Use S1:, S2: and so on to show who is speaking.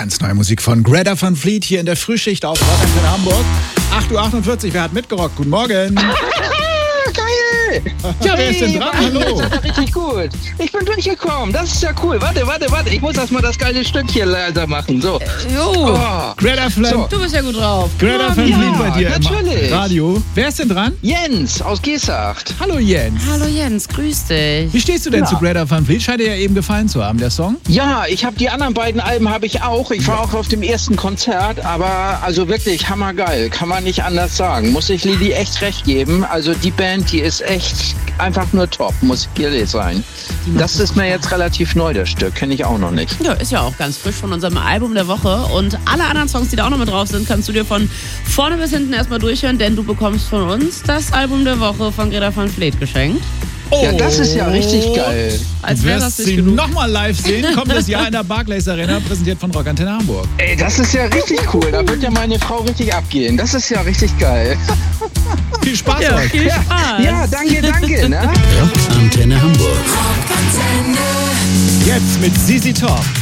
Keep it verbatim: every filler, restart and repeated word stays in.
S1: Ganz neue Musik von Greta Van Fleet hier in der Frühschicht auf Rock in Hamburg. acht Uhr achtundvierzig, wer hat mitgerockt? Guten Morgen.
S2: Geil!
S1: Ja, wer ist denn dran? Hallo.
S2: Das ist ja richtig gut. Ich bin durchgekommen. Das ist ja cool. Warte, warte, warte. Ich muss erst mal das geile Stück hier leiser machen. So.
S3: Jo,
S2: Oh.
S1: Greta Van
S2: So.
S3: du bist ja gut drauf.
S1: Greta Van
S2: Ja,
S1: Fleet bei dir
S2: natürlich.
S1: im Radio. Wer ist denn dran?
S2: Jens aus Gesacht.
S1: Hallo Jens.
S3: Hallo Jens, grüß dich.
S1: Wie stehst du denn
S2: Ja.
S1: zu Greta Van Fleet? Scheint dir ja eben gefallen zu haben, der Song.
S2: Ja, ich habe die anderen beiden Alben habe ich auch. Ich war auch auf dem ersten Konzert, aber also wirklich hammergeil. Kann man nicht anders sagen. Muss ich Lili echt recht geben. Also die Band, die ist echt einfach nur top, muss ich ehrlich sein. Das ist mir jetzt relativ neu, das Stück. Kenne ich auch noch nicht.
S3: Ja, ist ja auch ganz frisch von unserem Album der Woche. Und alle anderen Songs, die da auch noch mit drauf sind, kannst du dir von vorne bis hinten erstmal durchhören, denn du bekommst von uns das Album der Woche von Greta Van Fleet geschenkt.
S2: Ja, das ist ja richtig geil.
S3: Als
S1: Du
S3: wäre
S1: wirst
S3: das
S1: sie
S3: nicht genug.
S1: nochmal live sehen. Kommendes Jahr in der Barclays Arena, präsentiert von Rock Antenne Hamburg.
S2: Ey, das ist ja richtig cool. Da wird ja meine Frau richtig abgehen. Das ist ja richtig geil.
S1: Viel Spaß
S3: Ja,
S1: euch.
S3: viel Spaß.
S2: Ja, danke, danke. Ne?
S4: Rock Antenne Hamburg.
S1: Jetzt mit Sisi Top.